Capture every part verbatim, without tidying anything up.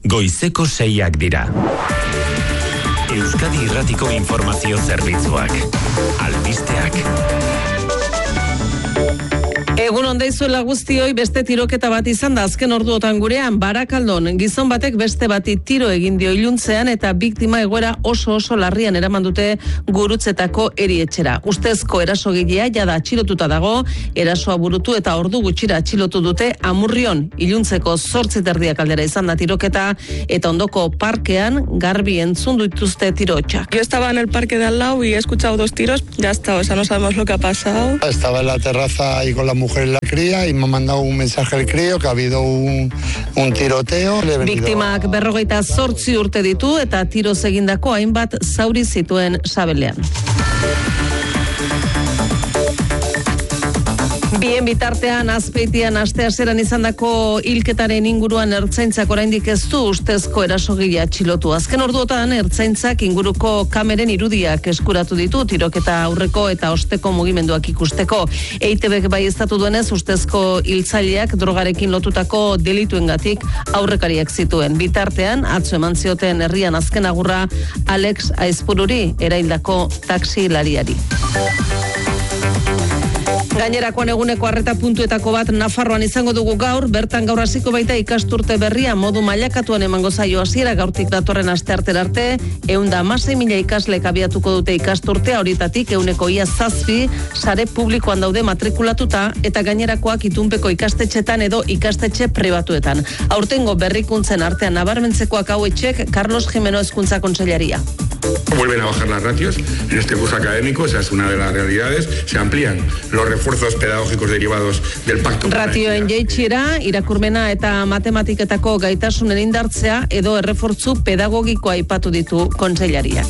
goizeko seiak dira. Euskadi Irratiko Informazio Zerbitzuak. Albisteak. Egun ondaizuela guztioi, beste tiroketa bat izan da azken orduotan gurean. Barakaldon, gizon batek beste bati tiro egin dio iluntzean eta biktima egoera oso oso larrian eraman dute Gurutzetako erietxera. Ustezko erasogilea jada atxilotuta dago, erasoa burutu eta ordu gutxira atxilotu dute Amurrion. Iluntzeko zortzi terdiak aldera izan da tiroketa eta ondoko parkean garbi entzun dituzte tirotxak. Yo estaba en el parque de al lado y he escuchado dos tiros, ya está, o sea, no sabemos lo que ha pasado. Estaba en la terraza ahí con la mujer en la cría y me ha mandado un mensaje al crío que ha habido un, un tiroteo. Biktimak berrogeita zortzi urte ditu eta tiro egindako hainbat zauri zituen sabelean. Bien bitartean, Azpeitian asteaseran izandako hilketaren inguruan ertzaintzak oraindik ez du ustezko erasogilea atxilotu. Azken orduotan ertzaintzak inguruko kameren irudiak eskuratu ditu tiroketa aurreko eta osteko mugimenduak ikusteko. E I T Bek baieztatu duenez ustezko hiltzaileak drogarekin lotutako delituengatik aurrekariak zituen. Bitartean, atzo eman zioten herrian azken agurra Alex Aizpururi, eraildako taksilariari. Gainerakoan eguneko arreta puntuetako bat Nafarroan izango dugu gaur, bertan gaur hasiko baita ikasturte berria modu mailakatuan emango zaio hasiera gaurtik datorren asteartera arte, ehun eta hamasei mila ikaslek abiatuko dute ikasturtea, horietatik ehuneko ia zazpi sare publikoan daude matrikulatuta eta gainerakoak itunpeko ikastetxetan edo ikastetxe pribatuetan. Aurtengo berrikuntzen artean nabarmentzekoak hauetxek Carlos Jimeno Hezkuntza Kontseilaria. Vuelven a bajar las ratios en este curso académico, esa es una de las realidades, se amplían los refuerzos pedagógicos derivados del pacto. Ratioen jaitsiera, irakurmena eta matematiketako gaitasunen indartzea edo errefortzu pedagogikoa aipatu ditu kontseilariak.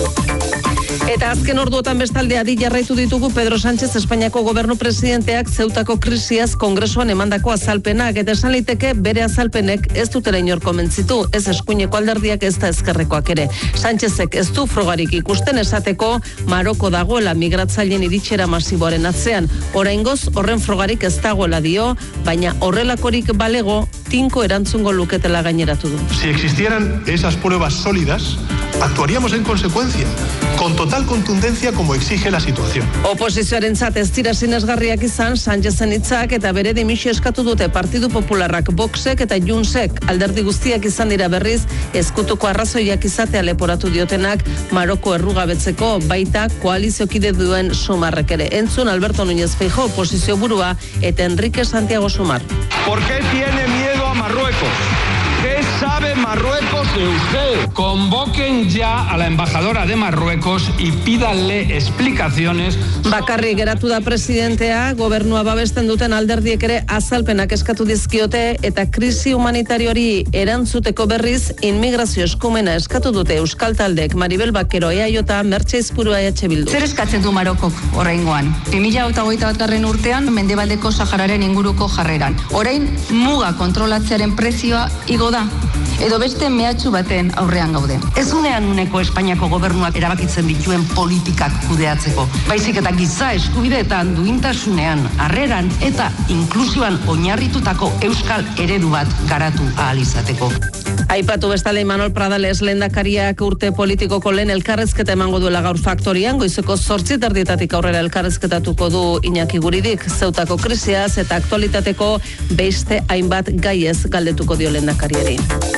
Eta azken orduotan bestalde adi jarraitu ditugu Pedro Sánchez Espainiako gobernu presidenteak Zeutako krisiaz kongresuan emandako azalpenak, eta esan liteke bere azalpenek ez dutela inor komentzitu, ez eskuineko alderdiak ez da ezkerrekoak ere. Sánchezek ez du frogarik ikusten esateko Maroko dagoela migratzaileen iritxera masiboaren atzean. Oraingoz horren frogarik ez dagoela dio, baina horrelakorik balego tinko erantzungo luketela gaineratu du. Si existieran esas pruebas sólidas, actuaríamos en consecuencia, con total contundencia como exige la situación. Oposizioarentzat ez dira sinesgarriak izan Sánchezen hitzak eta bere dimisio eskatu dute Partidu Popularrak, Voxek eta Juntsek, alderdi guztiak izan dira berriz ezkutuko arrazoiak izatea leporatu diotenak Maroko errugabetzeko, baita koaliziokide duen Sumarrek ere. Entzun Alberto Núñez Feijóo oposizio burua eta Enrique Santiago Sumar. ¿Por qué tiene miedo a Marruecos? ¿Qué sabe Marruecos de usted? Convoquen ya a la embajadora de Marruecos y pídanle explicaciones. Bakarri geratu da presidentea, gobernua babesten duten alderdiek ere azalpenak eskatu dizkiote eta krisi humanitarioari erantzuteko berriz inmigrazio eskumena eskatu dute Euskal Taldek. Maribel Bakero, E A J, Mertxe Izpurua, E H Bildu. Zer eskatzen du Marokok oraingoan? bi mila hogeita batgarren urtean Mendebaldeko Sahararen inguruko jarreran. Orain muga kontrolatzearen prezioa igo da, edo beste mehatxu baten aurrean gaude. Ez unean uneko Espainiako gobernuak erabakitzen dituen politikak kudeatzeko, baizik eta giza eskubideetan, duintasunean, harreran eta inklusioan oinarritutako euskal eredu bat garatu ahal izateko. Aipatu bestalde Imanol Pradales lehendakariak urte politikoko lehen elkarrezketa emango duela gaur Faktorian, goizeko zortzi terdietatik aurrera elkarrezketatuko du Iñaki Guridik, Zeutako krisiaz eta aktualitateko beste hainbat gaiez galdetuko dio lehendakariari.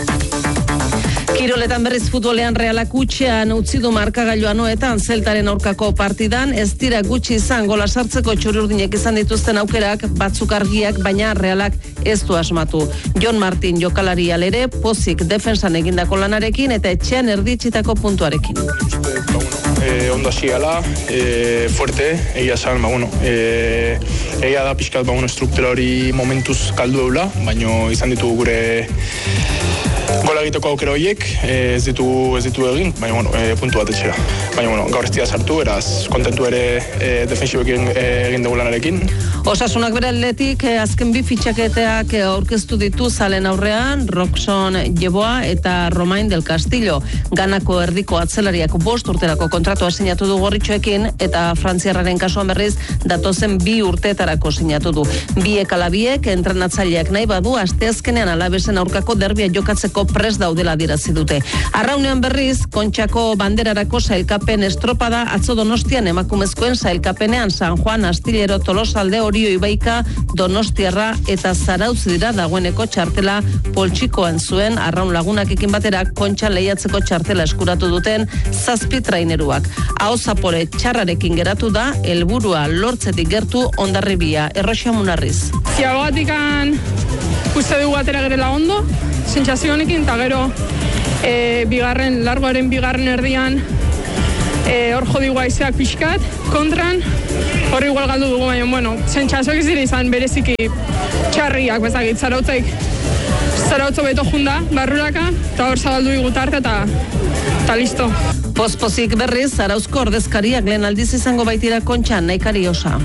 Kiroletan berriz futbolean Realak utxean utzi du markagailoa noetan Zeltaren aurkako partidan, ez dira gutxi izan gola sartzeko txuri-urdinek izan dituzten aukerak, batzuk argiak, baina Realak ez du asmatu. Jon Martin jokalari alere pozik defensan egindako lanarekin eta etxean erditxitako puntuarekin. Eh, ondo hasiala, eh, fuerte, egia esan, ba, bueno, eh, egia da pixkat, ba, bueno, struktura hori momentuz kaldu eula, baino izan ditugu gure gola egiteko aukera horiek, ez ditugu ez ditugu egin, baina bueno, e, puntu bat etxera. Baina bueno, gaur ez dira sartu, eraz kontentu ere e, defensiboekin e, egin dugu lanarekin. Osasunak bere aldetik eh, azken bi fitxaketeak eh, aurkeztu ditu zalen aurrean, Roxon Jeboa eta Romain del Castillo. Ganako erdiko atzelariak bost bost urterako kontratua sinatu du Gorritxoekin eta frantziarraren kasuan berriz datozen bi urteetarako sinatu du. Biek alabiek entrenatzaileak nahi badu asteazkenean Alavesen aurkako derbia jokatzeko prest daudela adierazi dute. Arraunean berriz Kontxako banderarako sailkapen estropada atzo Donostian emakumezkoen sailkapenean San Juan, Astillero, Tolosalde, Orio, Ibaika, Donostiarra eta Zarautz dira dagoeneko txartela poltsikoan zuen Arraun lagunakekin batera Kontxa lehiatzeko txartela eskuratu duten zazpi traineruak. Aho zapore txarrarekin geratu da helburua lortzetik gertu Hondarribia. Erroxa Munarriz. Ziagoatikan uste dugu atera gerela ondo, sentsazio honekin, eta gero e, bigarren, largoaren bigarren erdian e, hor jodigu aizeak pixkat, kontran, hor igual galdu dugu, baina, bueno, sentsazioak ez dira izan bereziki txarriak, bezakit, zarautzek, zarautzo beto junda, barruraka, eta hor zabaldu igutarte, eta, eta listo. Pospozik berriz, Zarauzko ordezkariak lehen aldiz izango baitira Kontxan, Naikari Osa.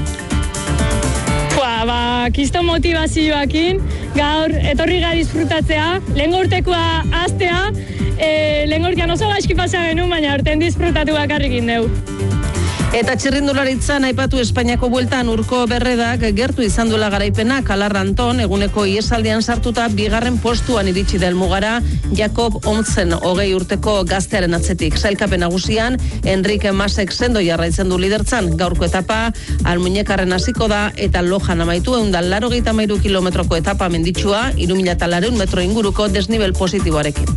Ba, kisto motivazioakin, gaur etorri gara disfrutatzea, lehen urtekoa aztea, e, lehen urtean oso gaizki pasa genuen, baina urtean disfrutatu bakarrikin deu. Eta txirrindularitzan aipatu Espainiako bueltan Urko Berredak gertu izan duela garaipena Kalar Anton eguneko iesaldian sartuta bigarren postuan iritsi del mugara Jakob Ontzen hogei urteko gaztearen atzetik. Sailkapen nagusian Enrique Masek sendo jarraitzen du lidertzan. Gaurko etapa Almuñekarren hasiko da eta Lojan amaitu ehun eta laurogeita hamairu kilometroko etapa menditsua hiru mila laurehun metro inguruko desnivel positiboarekin.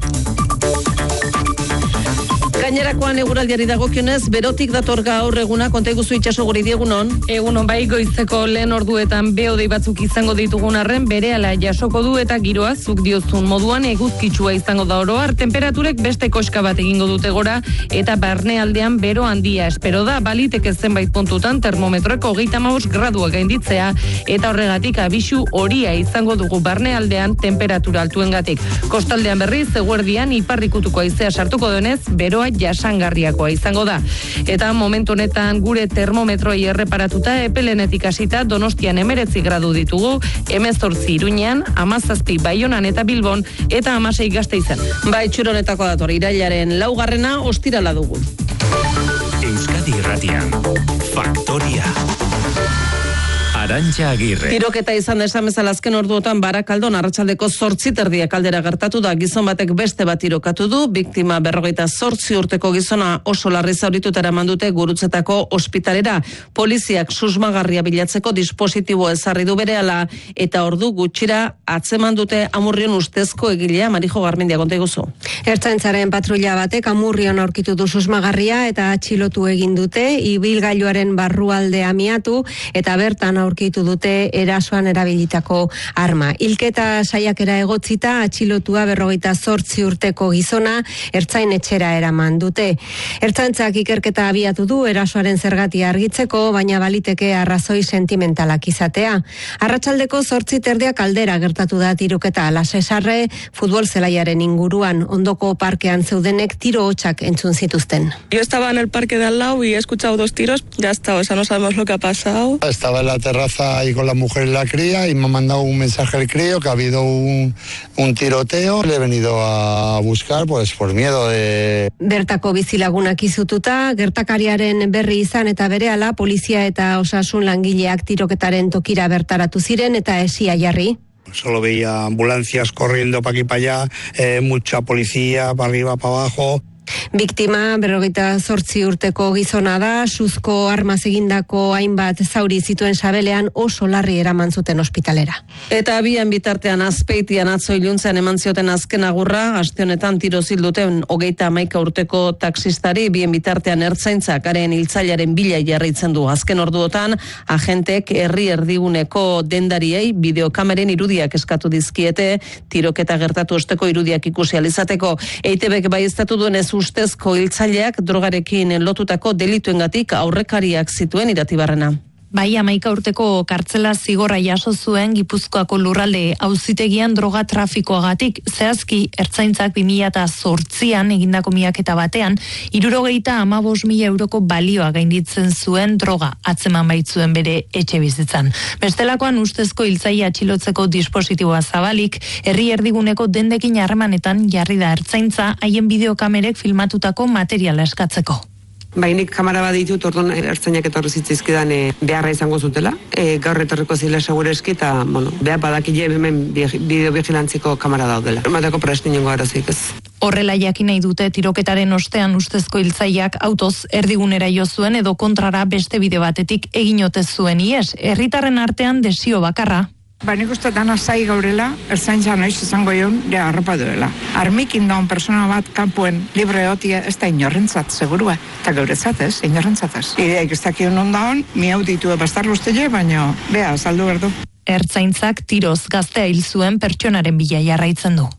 Gainerakoan eguraldiari dagokionez, berotik dator gaur eguna, konta iguzu itxaso guri diegunon. Egunon bai goizeko lehen orduetan beodei batzuk izango ditugun arren, berehala jasoko du eta giroa zuk diozun moduan eguzkitsua izango da oroar, temperaturek beste koska bat egingo dute gora, eta barnealdean bero handia espero da, baliteke zenbait puntutan termometroek hogeita hamabost gradua gainditzea, eta horregatik abisu horia izango dugu barnealdean temperatura altuengatik. Kostaldean berriz, eguerdian iparrikutuko haizea sartuko denez, beroa jasangarriakoa izango da. Eta momentu honetan gure termometroi erreparatuta epelenetik hasita Donostian emeretzi gradu ditugu, hemezortzi Iruñean, hamazazpi Baionan eta Bilbon, eta hamasei Gasteizen. Bai, txuronetako dator, irailaren laugarrena ostirala dugu. Euskadi Irratian, Faktoria. Arantxa Agirre. Tiroketa izan da esan bezala azken orduotan Barakaldon arratsaldeko zortzi terdiak aldera gertatu da, gizon batek beste bat tirokatu du, biktima berrogeita zortzi urteko gizona oso larri zaurituta eraman dute Gurutzetako ospitalera. Poliziak susmagarria bilatzeko dispositibo ezarri du berehala eta ordu gutxira atzeman dute Amurrion ustezko egilea. Marijo Garmendia, konta iguzu. Ertzaintzaren patrulla batek Amurrion aurkitu du susmagarria eta atxilotu egin dute, ibilgailuaren barrualdea miatu eta bertan aurkitu dute erasoan erabilitako arma. Hilketa saiakera egotzita atxilotua berrogeita zortzi urteko gizona ertzain etxera eraman dute. Ertzaintzak ikerketa abiatu du erasoaren zergatia argitzeko, baina baliteke arrazoi sentimentalak izatea. Arratsaldeko zortzi terdiak aldera gertatu da tiroketa Lasesarre futbol zelaiaren inguruan, ondoko parkean zeudenek tiro hotsak entzun zituzten. Yo estaba en el parque de al lado y he escuchado dos tiros, ya está, o sea, no sabemos lo que ha pasado. Estaba en la terraza ahí con la mujer y la cría y me ha mandado un mensaje el crío que ha habido un, un tiroteo. Le he venido a buscar pues por miedo de... Bertako bizilagunak izututa, gertakariaren berri izan eta berehala polizia eta osasun langileak tiroketaren tokira bertaratu ziren eta esia jarri. Solo veía ambulancias corriendo para aquí para allá, eh, mucha policía para arriba, para abajo. Biktima berrogeita zortzi urteko gizona da, suzko armaz egindako hainbat zauri zituen sabelean oso larri eraman zuten ospitalera. Eta bian bitartean Azpeitian atzo iluntzean eman zioten azken agurra, aste honetan tiro zilduten hogeita hamaika urteko taxistari, bien bitartean ertzaintzak haren hiltzailaren bila jarraitzen du. Azken orduotan, agentek herri erdiguneko dendariei bideokameren irudiak eskatu dizkiete, tiroketa gertatu osteko irudiak ikusi alizateko. E I T Bek baieztatu duenez ustezko hiltzaileak drogarekin lotutako delituengatik aurrekariak zituen Iratibarrena. Bai, hamaika urteko kartzela zigorra jaso zuen Gipuzkoako lurralde auzitegian droga trafikoagatik. Zehazki, ertzaintzak bi mila zortzian egindako miaketa batean, hirurogeita hamabost mila euroko balioa gainditzen zuen droga atzeman baitzuen bere etxe bizitzan. Bestelakoan ustezko hiltzaile atxilotzeko dispositiboa zabalik, herri erdiguneko dendekin harremanetan jarri da ertzaintza haien bideokamerek filmatutako materiala eskatzeko. Bainik kamera bat ditut, orduan ertzainak etorri zitzaizkidan e, beharra izango zutela. E, gaur etorriko zila segureski eta, bueno, behar badakile hemen bideovigilantziko kamera daudela. Emateko prestinengo arazik ez. Horrela jakin nahi dute tiroketaren ostean ustezko hiltzaileak autoz erdigunera jo zuen edo kontrara beste bide batetik egin ote zuen ies. Herritarren artean desio bakarra. Ba, nik uste dana zai gaurela, ertzaintza noiz izango joan, ja harrapa duela. Armikin daun persona bat kanpuen libre otia ez da inorrentzat, segurua. Eta gauretzat ez, inorrentzat ez. Ideak ez dakion ondaun, mi hau ditu bastarlu ustele, baina, bea, saldu berdu. Ertzaintzak tiroz gaztea hil zuen pertsonaren bila jarraitzen du.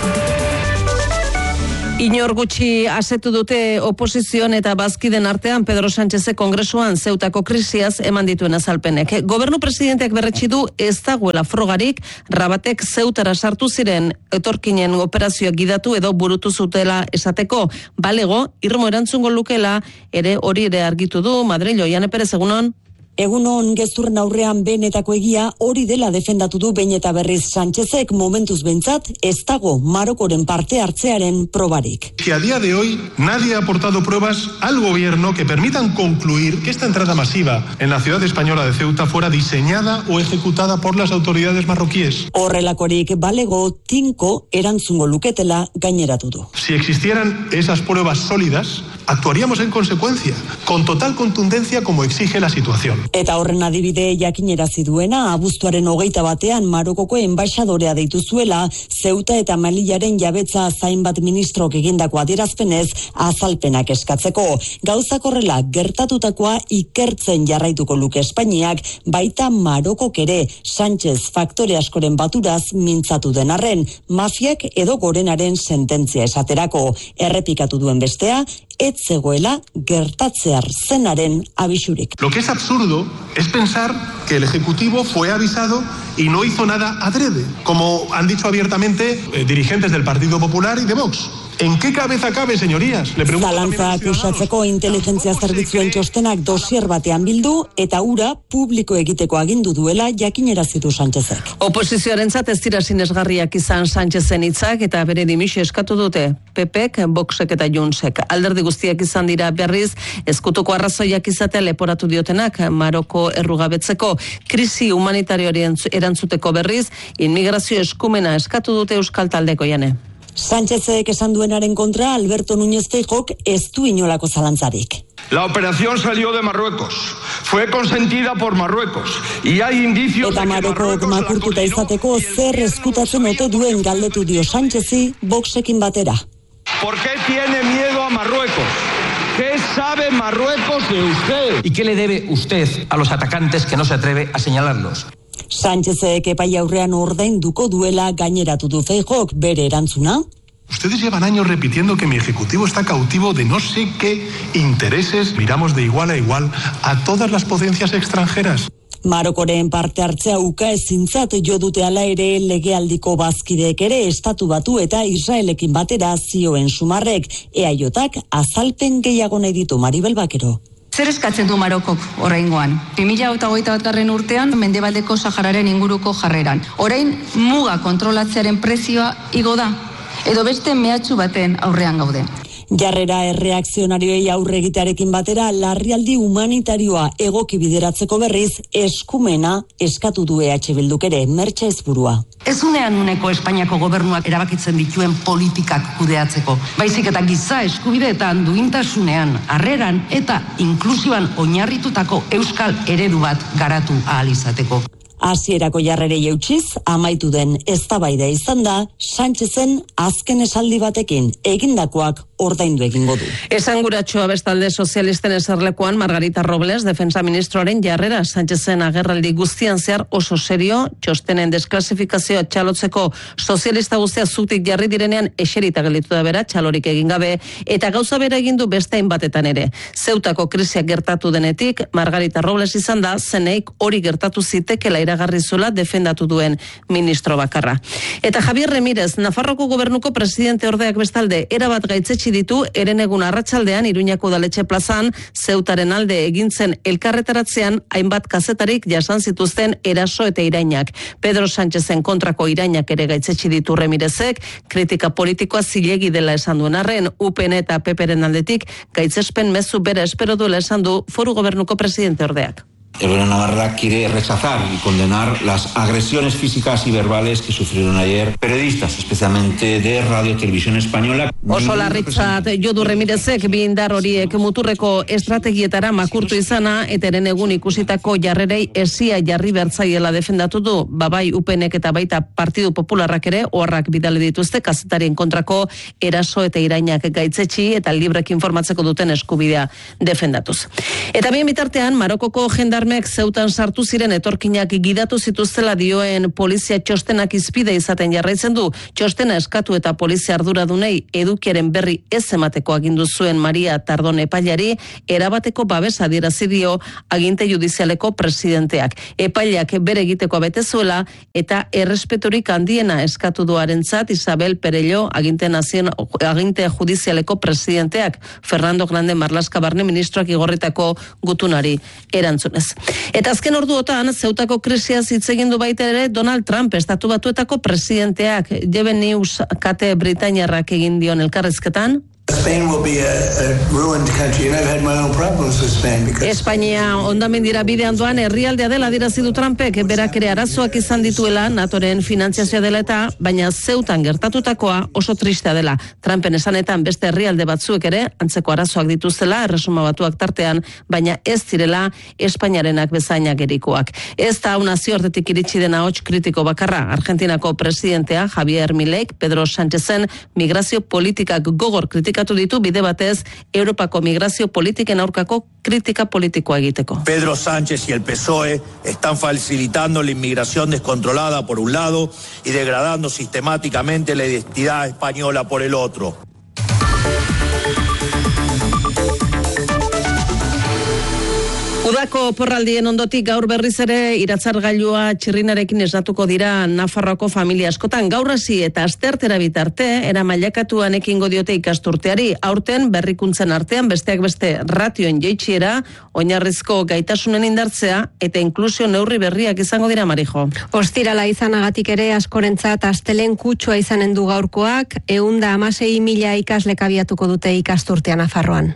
Inor gutxi asetu dute oposizioan eta bazkiden artean Pedro Sánchezek kongresuan Zeutako krisiaz eman dituen azalpenek. Gobernu presidenteak berretsi du ez dagoela frogarik Rabatek Zeutara sartu ziren etorkinen operazioak gidatu edo burutu zutela esateko. Balego, irmo erantzungo lukela ere hori ere argitu du Madrillo. Jane Perez, egunon? Egunon gezurren aurrean benetako egia hori dela defendatu du behin eta berriz Sánchezek momentuz bentzat ez dago Marokoren parte hartzearen probarik. Que a día de hoy nadie ha aportado pruebas al gobierno que permitan concluir que esta entrada masiva en la ciudad española de Ceuta fuera diseñada o ejecutada por las autoridades marroquíes. Horrelakorik balego tinko erantzungo luketela gaineratu du. Si existieran esas pruebas sólidas, actuaríamos en consecuencia, con total contundencia como exige la situación. Eta horren adibide jakinerazi duena, abuztuaren hogeita batean Marokoko enbaixadorea deitu zuela, Zeuta eta Melillaren jabetza zainbat ministrok egindako adierazpenez azalpenak eskatzeko. Gauzak horrela gertatutakoa ikertzen jarraituko luke Espainiak, baita Marokok ere Sánchez faktore askoren baturaz mintzatu den arren, mafiak edo gorenaren sententzia esaterako. Errepikatu duen bestea, ez zegoela gertatzear zenaren abisurik. Lo que es absurdo es pensar que el Ejecutivo fue avisado y no hizo nada adrede, como han dicho abiertamente eh, dirigentes del Partido Popular y de Vox. ¿En qué cabeza cabe, señorías? Le pregunto. Zalantza akusatzeko inteligentzia zerbitzuen txostenak dosier batean bildu eta ura publiko egiteko agindu duela jakinerazi du Sánchezek. Oposizioarentzat ez dira sinesgarriak izan Sánchezen hitzak eta bere dimisio eskatu dute. P Pek, Voxek eta Juntsek. Alderdi guztiak izan dira berriz ezkutuko arrazoiak izatea leporatu diotenak Maroko errugabetzeko. Krisi humanitarioari erantzuteko berriz inmigrazio eskumena eskatu dute Euskal Taldeko. Jane. Sánchezek esan duenaren kontra Alberto Núñez Feijóok ez du inolako zalantzarik. La operación salió de Marruecos, fue consentida por Marruecos y hay indicios eta de que Marokok makurtuta izateko zer eskutatzen ote duen galdetu dio Sánchezi Voxekin batera. ¿Por qué tiene miedo a Marruecos? ¿Qué sabe Marruecos de usted? ¿Y qué le debe usted a los atacantes que no se atreve a señalarlos? Sánchezek epai aurrean ordainduko duela gaineratu du Feijóok bere erantzuna. Ustedes llevan años repitiendo que mi ejecutivo está cautivo de no sé qué intereses. Miramos de igual a igual a todas las potencias extranjeras. Marokoren parte hartzea uka ezintzat jo dute ala ere legealdiko bazkideek ere estatu batu eta Israelekin batera zioen sumarrek. E A J-ak azalpen gehiago nahi ditu Maribel Bakero. Zer eskatzen du Marokok oraingoan? bi mila hogeita batgarren urtean Mendebaldeko Sahararen inguruko jarreran. Orain muga kontrolatzearen prezioa igo da edo beste mehatxu baten aurrean gaude. Jarrera erreakzionarioei aurre egitearekin batera larrialdi humanitarioa egoki bideratzeko berriz eskumena eskatu du E H Bilduk ere. Mertxe Ezburua. Ez unean uneko Espainiako gobernuak erabakitzen dituen politikak kudeatzeko, baizik eta giza eskubideetan duintasunean, harreran eta inklusioan oinarritutako euskal eredu bat garatu ahal izateko. Hasierako jarrerei eutsiz, amaitu den eztabaida izan da, Sánchezen azken esaldi batekin egindakoak ordaindu egingo du. Esanguratsua bestalde sozialisten eserlekuan Margarita Robles, defensa ministroaren jarrera Sánchezen agerraldi guztian zehar oso serio, txostenen desklasifikazioa txalotzeko sozialista guztia zutik jarri direnean eserita gelditu da bera, txalorik egin gabe, eta gauza bera egin du beste hainbatetan ere. Zeutako krisiak gertatu denetik, Margarita Robles izan da, zeneik hori gertatu zitekela iragarri zuela defendatu duen ministro bakarra. Eta Javier Remírez, Nafarroko gobernuko presidente ordeak bestalde, erabat gaitzetxe gaitzetsi ditu herenegun arratsaldean Iruñako udaletxe plazan Zeutaren alde egintzen elkarretaratzean hainbat kazetarik jasan zituzten eraso eta irainak. Pedro Sánchezen kontrako irainak ere gaitzetsi ditu Ramirezek, kritika politikoa zilegi dela esan duen arren, U P N eta P Pren aldetik gaitzespen mezu bere espero duela esan du Foru Gobernuko presidente ordeak. El gobierno de Navarra quiere rechazar y condenar las agresiones físicas y verbales que sufrieron ayer periodistas, especialmente de Radio Televisión Española. Oso larritzat Jodu Ramirezek bi indar horiek muturreko estrategietara makurtu izana eta eren egun ikusitako jarrerei esia jarri bertzaiela defendatu du, babai U P Nek eta baita Partidu Popularrak ere oharrak bidali dituzte kazetarien kontrako eraso eta irainak gaitzetsi eta librek informatzeko duten eskubidea defendatuz. Eta bien bitartean Marokoko jendar Mek Zeutan sartu ziren etorkinak gidatu zituztela dioen polizia txostenak izpide izaten jarraitzen du. Txostena eskatu eta polizia arduradunei edukiaren berri ez emateko agindu zuen Maria Tardon epailari erabateko babesa adierazi dio aginte judizialeko presidenteak. Epaileak bere egiteko bete zuela eta errespeturik handiena eskatu duarentzat Isabel Perello aginte nazien aginte judizialeko presidenteak Fernando Grande Marlaska barne ministroak igorritako gutunari erantzunez. Eta azken orduotan, Zeutako krisiaz hitz egin du baita ere Donald Trump estatu batuetako presidenteak Jeben News kate Britainiarrak egin dion elkarrizketan. Spain will be a, a ruined country, and I've had my own problems with Spain because Espainia ondamendira bidean doan herrialdea dela adierazi du Trumpek, berak ere arazoak izan dituela NATOren finantziazioa dela eta, baina Zeutan gertatutakoa oso tristea dela. Trumpen esanetan beste herrialde batzuek ere antzeko arazoak dituztela, Erresuma Batuak tartean, baina ez direla Espainiarenak bezain agerikoak. Ez da hau nazioartetik iritsi dena hots kritiko bakarra. Argentinako presidentea Javier Milei, Pedro Sánchezen migrazio politikak gogor kritikatu ditu bide batez Europako migrazio politiken aurkako kritika politikoa egiteko. Pedro Sánchez y el P S O E están facilitando la inmigración descontrolada por un lado y degradando sistemáticamente la identidad española por el otro. Udako porraldien ondotik gaur berriz ere iratzargailua txirrinarekin esnatuko dira Nafarroako familia askotan. Gaur hasi eta asteartera bitarte era mailakatuan ekingo diote ikasturteari. Aurten berrikuntzen artean besteak beste ratioen jaitsiera, oinarrizko gaitasunen indartzea eta inklusio neurri berriak izango dira, Marijo. Ostirala izanagatik ere askorentzat astelen kutsua izanen du gaurkoak, ehun eta hamasei mila ikaslek abiatuko dute ikasturtea Nafarroan.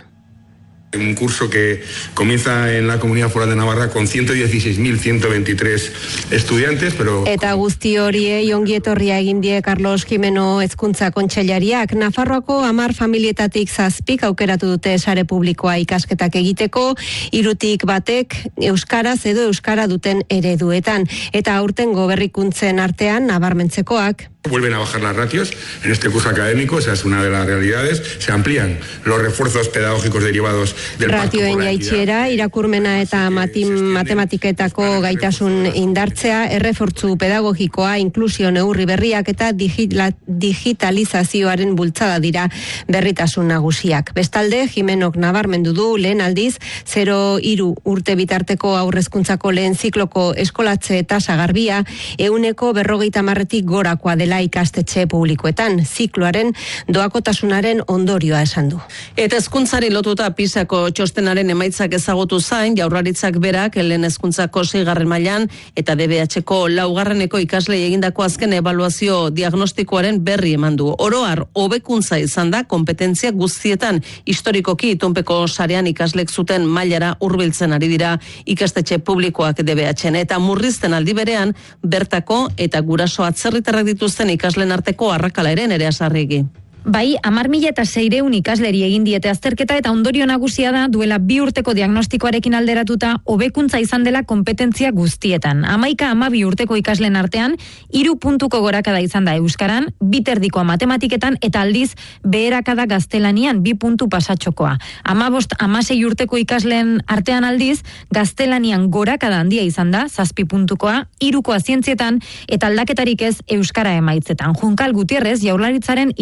Un curso que comienza en la Comunidad Foral de Navarra con ciento dieciséis mil ciento veintitrés estudiantes, pero... Eta guzti horiei ongi etorria egin die Carlos Jimeno Hezkuntza Kontseilariak. Nafarroako hamar familietatik zazpik aukeratu dute sare publikoa ikasketak egiteko, hirutik batek euskaraz edo euskara duten ereduetan. Eta aurtengo berrikuntzen artean nabarmentzekoak. Vuelven a bajar las ratios en este curso académico, esa es una de las realidades. Se amplían los refuerzos pedagógicos derivados del ratioen jaitsiera, irakurmena eta matim, matematiketako gaitasun indartzea, errefortzu pedagogikoa, inklusio neurri berriak eta digitla, digitalizazioaren bultzada dira berritasun nagusiak. Bestalde, Jimenok nabarmendu du lehen aldiz, zero hiru urte bitarteko aurrezkuntzako lehen zikloko eskolatze tasa garbia, ehuneko berrogeita hamarretik gorakoa dela ikastetxe publikoetan, zikloaren doakotasunaren ondorioa esan du. Eta hezkuntzari lotuta Pisako txostenaren emaitzak ezagutu zain, Jaurlaritzak berak lehen hezkuntzako seigarren mailan eta D B H-ko laugarreneko ikaslei egindako azken ebaluazio diagnostikoaren berri eman du. Oroar, hobekuntza izan da kompetentzia guztietan, historikoki itunpeko sarean ikaslek zuten mailara hurbiltzen ari dira ikastetxe publikoak D B H-en eta murrizten aldi berean bertako eta guraso atzerritarrak dituzten ikaslen arteko arrakala ere Nerea Sarrigi. Bai, hamar mila eta seiehun ikasleri egin diete azterketa eta ondorio nagusia da duela bi urteko diagnostikoarekin alderatuta hobekuntza izan dela kompetentzia guztietan. Hamaika hamabi urteko ikaslen artean, hiru puntuko gorakada izan da euskaran, bi terdikoa matematiketan eta aldiz beherakada gaztelanian bi puntu pasatxokoa. Hamabost hamasei urteko ikasleen artean aldiz, gaztelanian gorakada handia izan da, zazpi puntukoa, hirukoa zientzietan eta aldaketarik ez euskara emaitzetan. Junkal Gutierrez, Jaurlaritzaren isei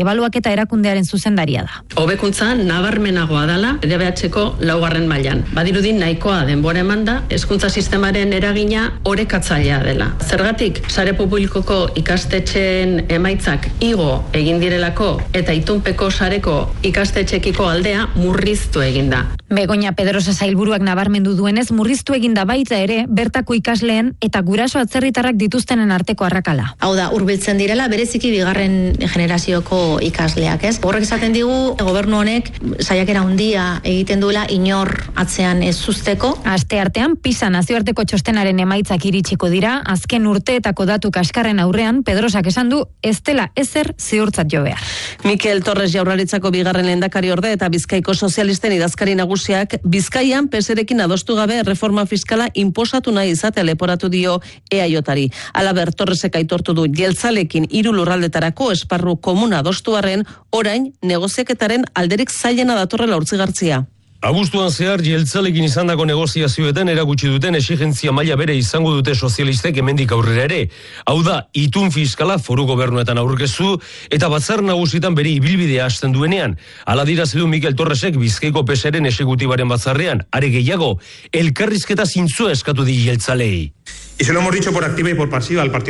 ebaluaketa erakundearen zuzendaria da. Hobekuntza nabarmenagoa dela D B H-ko laugarren mailan. Badirudi nahikoa denbora emanda, hezkuntza sistemaren eragina orekatzailea dela. Zergatik, sare publikoko ikastetxeen emaitzak igo egin direlako eta itunpeko sareko ikastetxekiko aldea murriztu eginda. Begoña Pedrosa sailburuak nabarmendu duenez, murriztu eginda baita ere bertako ikasleen eta guraso atzerritarrak dituztenen arteko arrakala. Hau da, hurbiltzen direla bereziki bigarren generazioko ikasleak, ez? Horrek esaten digu gobernu honek saiakera handia egiten duela inor atzean ez uzteko. Asteartean Pisa nazioarteko txostenaren emaitzak iritsiko dira, azken urteetako datu kaskarren aurrean Pedrosak esan du ez dela ezer ziurtzat jo behar. Mikel Torres Jaurlaritzako bigarren lehendakari orde eta Bizkaiko sozialisten idazkari nagusiak Bizkaian peserekin adostu gabe reforma fiskala inposatu nahi izatea leporatu dio E A Jari. Halaber Torresek aitortu du jeltzalekin hiru lurraldetarako esparru komuna adostu arren, orain negoziaketaren alderik zailena datorrela urtzigartzia. Abuztuan zehar jeltzalekin izandako negoziazioetan erakutsi duten exigentzia maila bere izango dute sozialistek hemendik aurrera ere. Hau da, itun fiskala foru gobernuetan aurkeztu eta batzar nagusitan bere ibilbidea hasten duenean. Hala dirazidu Mikel Torresek Bizkaiko P S ren exekutibaren batzarrean, are gehiago, elkarrizketa zintzua eskatu di jeltzalei. Y se lo hemos dicho por activa y por pasiva al partido.